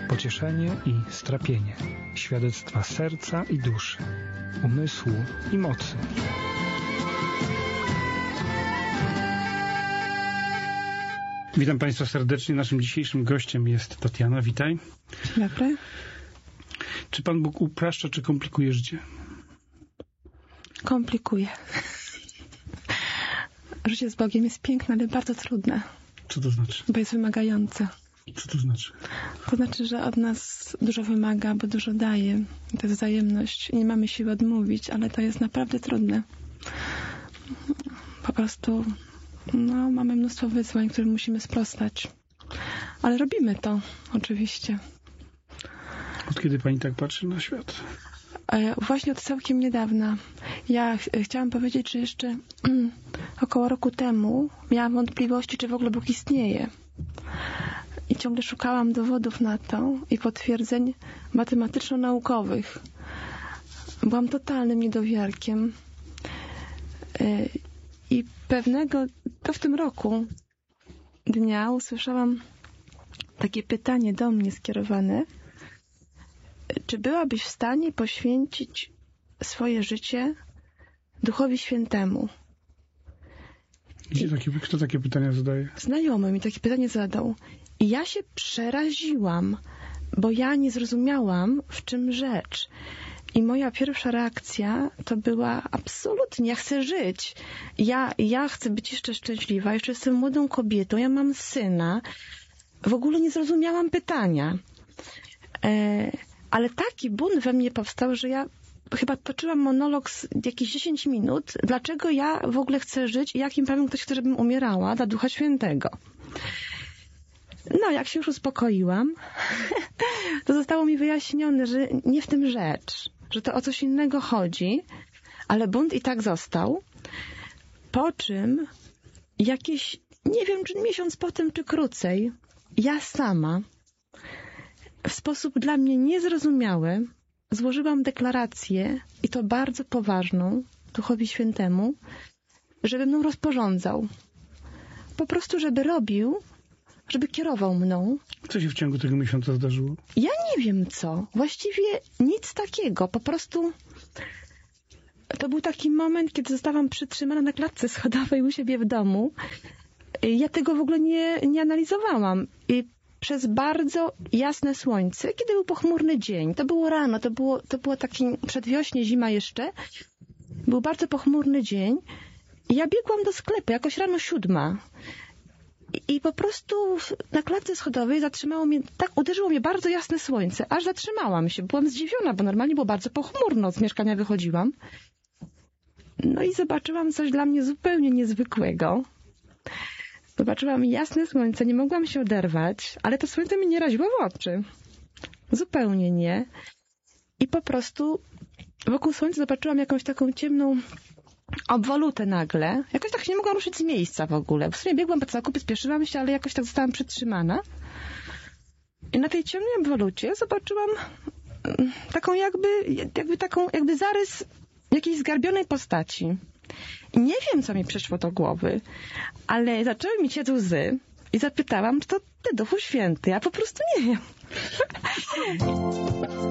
pocieszenie i strapienie, świadectwa serca i duszy, umysłu i mocy. Witam Państwa serdecznie. Naszym dzisiejszym gościem jest Tatiana. Witaj. Dzień dobry. Czy Pan Bóg upraszcza, czy komplikuje życie? Komplikuje. Życie z Bogiem jest piękne, ale bardzo trudne. Co to znaczy? Bo jest wymagające. Co to znaczy? To znaczy, że od nas dużo wymaga, bo dużo daje. To jest wzajemność. Nie mamy siły odmówić, ale to jest naprawdę trudne. Po prostu mamy mnóstwo wyzwań, którym musimy sprostać. Ale robimy to, oczywiście. Od kiedy Pani tak patrzy na świat? Właśnie od całkiem niedawna. Ja chciałam powiedzieć, że jeszcze około roku temu miałam wątpliwości, czy w ogóle Bóg istnieje. I ciągle szukałam dowodów na to i potwierdzeń matematyczno-naukowych. Byłam totalnym niedowiarkiem. I pewnego, to w tym roku, dnia usłyszałam takie pytanie do mnie skierowane. Czy byłabyś w stanie poświęcić swoje życie Duchowi Świętemu? Kto takie pytania zadaje? Znajomy mi takie pytanie zadał. I ja się przeraziłam, bo ja nie zrozumiałam, w czym rzecz. I moja pierwsza reakcja to była absolutnie, ja chcę żyć. Ja chcę być jeszcze szczęśliwa, jeszcze jestem młodą kobietą, ja mam syna. W ogóle nie zrozumiałam pytania. Ale taki bunt we mnie powstał, że ja chyba toczyłam monolog jakieś 10 minut, dlaczego ja w ogóle chcę żyć i jakim prawem ktoś chce, żebym umierała dla Ducha Świętego. No, jak się już uspokoiłam, to zostało mi wyjaśnione, że nie w tym rzecz, że to o coś innego chodzi, ale bunt i tak został. Po czym jakieś, nie wiem, czy miesiąc potem, czy krócej, ja sama w sposób dla mnie niezrozumiały złożyłam deklarację, i to bardzo poważną, Duchowi Świętemu, żeby mną rozporządzał. Po prostu, żeby robił, żeby kierował mną. Co się w ciągu tego miesiąca zdarzyło? Ja nie wiem co. Właściwie nic takiego. Po prostu to był taki moment, kiedy zostałam przytrzymana na klatce schodowej u siebie w domu. Ja tego w ogóle nie analizowałam. I przez bardzo jasne słońce, kiedy był pochmurny dzień, to było rano, to było taki przedwiośnie, zima jeszcze, był bardzo pochmurny dzień i ja biegłam do sklepu, jakoś rano 7:00 i po prostu na klatce schodowej zatrzymało mnie, tak uderzyło mnie bardzo jasne słońce, aż zatrzymałam się, byłam zdziwiona, bo normalnie było bardzo pochmurno, z mieszkania wychodziłam. No i zobaczyłam coś dla mnie zupełnie niezwykłego. Zobaczyłam jasne słońce, nie mogłam się oderwać, ale to słońce mi nie raziło w oczy. Zupełnie nie. I po prostu wokół słońca zobaczyłam jakąś taką ciemną obwolutę nagle. Jakoś tak się nie mogłam ruszyć z miejsca w ogóle. W sumie biegłam po zakupy, spieszyłam się, ale jakoś tak zostałam przytrzymana. I na tej ciemnej obwolucie zobaczyłam taką jakby zarys jakiejś zgarbionej postaci. I nie wiem, co mi przyszło do głowy, ale zaczęły mi ciec łzy i zapytałam, czy to Ty, Duchu Święty. Ja po prostu nie wiem.